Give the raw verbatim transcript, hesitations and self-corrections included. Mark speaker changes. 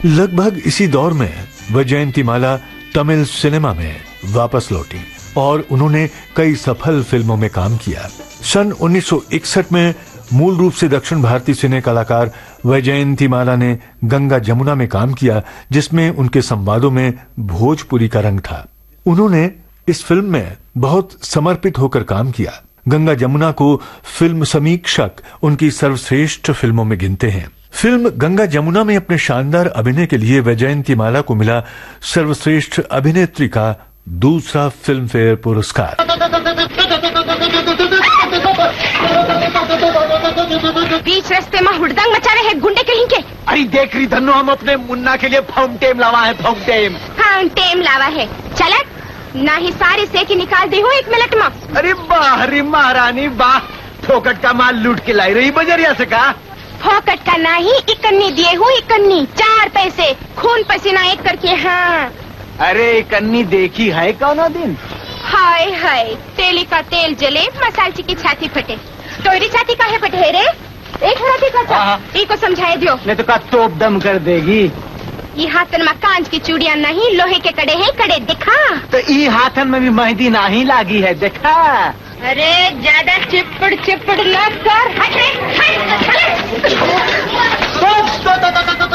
Speaker 1: लगभग इसी दौर में वैजयंतीमाला तमिल सिनेमा में वापस लौटी और उन्होंने कई सफल फिल्मों में काम किया। सन उन्नीस सौ इकसठ में मूल रूप से दक्षिण भारतीय सिने कलाकार वैजयंतीमाला ने गंगा जमुना में काम किया, जिसमें उनके संवादों में भोजपुरी का रंग था। उन्होंने इस फिल्म में बहुत समर्पित होकर काम किया। गंगा जमुना को फिल्म समीक्षक उनकी सर्वश्रेष्ठ फिल्मों में गिनते हैं। फिल्म गंगा जमुना में अपने शानदार अभिनय के लिए वैजयंतीमाला को मिला सर्वश्रेष्ठ अभिनेत्री का दूसरा फिल्म फेयर पुरस्कार।
Speaker 2: बीच रास्ते में हुड़दंग मचा रहे हैं गुंडे कहीं के।
Speaker 3: अरे देख रही धन्नो, हम अपने मुन्ना के लिए फाउंटेन लावा है। फाउंटेन
Speaker 2: फाउंटेन लावा है। चलत ना ही सारी सेकी निकाल दी हो एक मिनट में।
Speaker 3: अरे वाह रे महारानी वाह, फोकट का माल लूट के लाई रही बजरिया से का।
Speaker 2: फोकट का नहीं, इकन्नी दिए हो, इकन्नी चार पैसे खून पसीना एक करके। हाँ
Speaker 3: अरे इकन्नी देखी है कौनो दिन।
Speaker 2: हाय हाय, तेली का तेल जले, मसालची की छाती फटे। तोरी छाती काहे फटे रे? एक छाती का इको समझाए दियो,
Speaker 3: नहीं तो का तोप दम कर देगी।
Speaker 2: ये हाथन में कांच की चूड़ियां नहीं, लोहे के कड़े हैं। कड़े दिखा
Speaker 3: तो ये हाथन में भी मेहंदी नहीं लागी है, देखा।
Speaker 2: अरे ज्यादा चिपड़ चिपड़ न कर। हट रे, हट, हट।